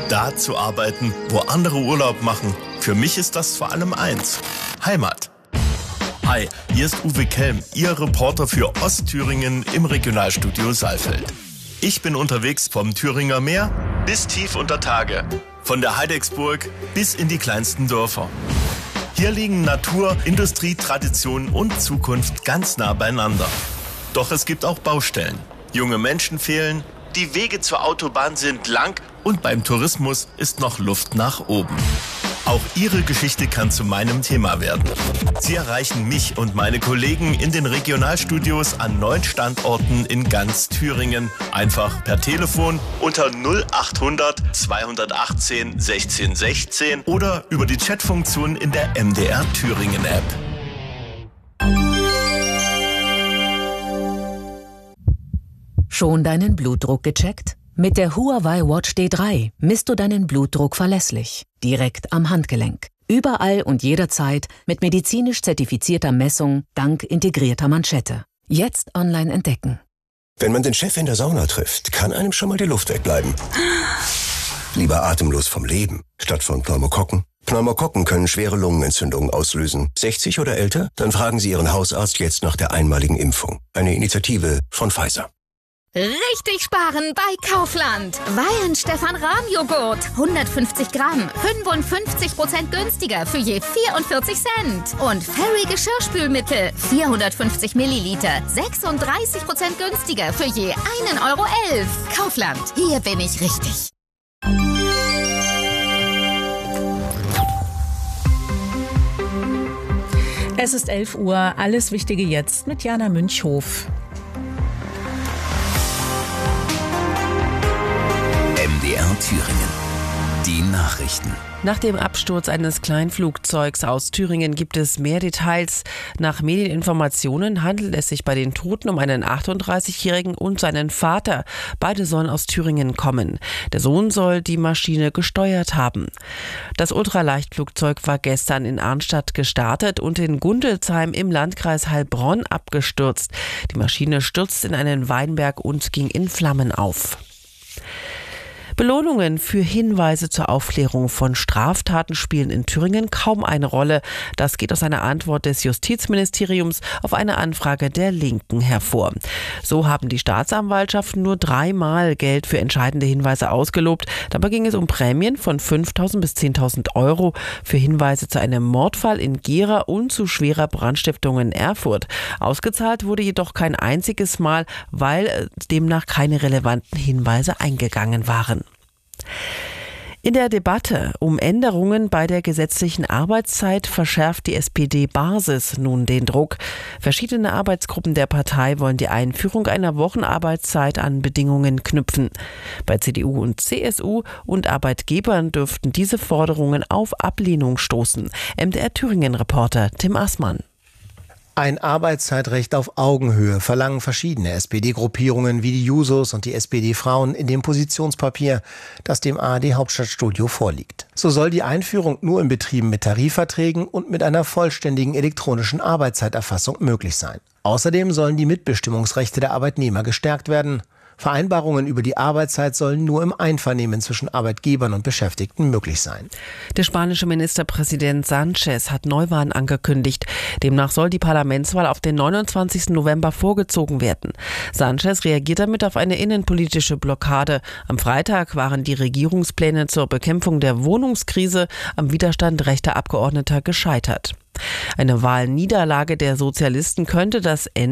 da zu arbeiten, wo andere Urlaub machen. Für mich ist das vor allem eins: Heimat. Hi, hier ist Uwe Kelm, Ihr Reporter für Ostthüringen im Regionalstudio Saalfeld. Ich bin unterwegs vom Thüringer Meer bis tief unter Tage, von der Heidecksburg bis in die kleinsten Dörfer. Hier liegen Natur, Industrie, Tradition und Zukunft ganz nah beieinander. Doch es gibt auch Baustellen. Junge Menschen fehlen, die Wege zur Autobahn sind lang und beim Tourismus ist noch Luft nach oben. Auch Ihre Geschichte kann zu meinem Thema werden. Sie erreichen mich und meine Kollegen in den Regionalstudios an 9 Standorten in ganz Thüringen. Einfach per Telefon unter 0800 218 1616 oder über die Chatfunktion in der MDR Thüringen App. Schon deinen Blutdruck gecheckt? Mit der Huawei Watch D3 misst du deinen Blutdruck verlässlich, direkt am Handgelenk. Überall und jederzeit mit medizinisch zertifizierter Messung dank integrierter Manschette. Jetzt online entdecken. Wenn man den Chef in der Sauna trifft, kann einem schon mal die Luft wegbleiben. Lieber atemlos vom Leben, statt von Pneumokokken. Pneumokokken können schwere Lungenentzündungen auslösen. 60 oder älter? Dann fragen Sie Ihren Hausarzt jetzt nach der einmaligen Impfung. Eine Initiative von Pfizer. Richtig sparen bei Kaufland. Weyen Stefan Rahm Joghurt. 150 Gramm. 55% günstiger für je 44 Cent. Und Fairy Geschirrspülmittel. 450 Milliliter. 36% günstiger für je 1,11 Euro. Kaufland. Hier bin ich richtig. Es ist 11 Uhr. Alles Wichtige jetzt mit Jana Münchhof. MDR Thüringen. Die Nachrichten. Nach dem Absturz eines Kleinflugzeugs aus Thüringen gibt es mehr Details. Nach Medieninformationen handelt es sich bei den Toten um einen 38-Jährigen und seinen Vater. Beide sollen aus Thüringen kommen. Der Sohn soll die Maschine gesteuert haben. Das Ultraleichtflugzeug war gestern in Arnstadt gestartet und in Gundelsheim im Landkreis Heilbronn abgestürzt. Die Maschine stürzte in einen Weinberg und ging in Flammen auf. Belohnungen für Hinweise zur Aufklärung von Straftaten spielen in Thüringen kaum eine Rolle. Das geht aus einer Antwort des Justizministeriums auf eine Anfrage der Linken hervor. So haben die Staatsanwaltschaften nur 3-mal Geld für entscheidende Hinweise ausgelobt. Dabei ging es um Prämien von 5.000 bis 10.000 Euro für Hinweise zu einem Mordfall in Gera und zu schwerer Brandstiftung in Erfurt. Ausgezahlt wurde jedoch kein einziges Mal, weil demnach keine relevanten Hinweise eingegangen waren. In der Debatte um Änderungen bei der gesetzlichen Arbeitszeit verschärft die SPD-Basis nun den Druck. Verschiedene Arbeitsgruppen der Partei wollen die Einführung einer Wochenarbeitszeit an Bedingungen knüpfen. Bei CDU und CSU und Arbeitgebern dürften diese Forderungen auf Ablehnung stoßen. MDR Thüringen-Reporter Tim Assmann. Ein Arbeitszeitrecht auf Augenhöhe verlangen verschiedene SPD-Gruppierungen wie die Jusos und die SPD-Frauen in dem Positionspapier, das dem ARD-Hauptstadtstudio vorliegt. So soll die Einführung nur in Betrieben mit Tarifverträgen und mit einer vollständigen elektronischen Arbeitszeiterfassung möglich sein. Außerdem sollen die Mitbestimmungsrechte der Arbeitnehmer gestärkt werden. Vereinbarungen über die Arbeitszeit sollen nur im Einvernehmen zwischen Arbeitgebern und Beschäftigten möglich sein. Der spanische Ministerpräsident Sánchez hat Neuwahlen angekündigt. Demnach soll die Parlamentswahl auf den 29. November vorgezogen werden. Sánchez reagiert damit auf eine innenpolitische Blockade. Am Freitag waren die Regierungspläne zur Bekämpfung der Wohnungskrise am Widerstand rechter Abgeordneter gescheitert. Eine Wahlniederlage der Sozialisten könnte das Ende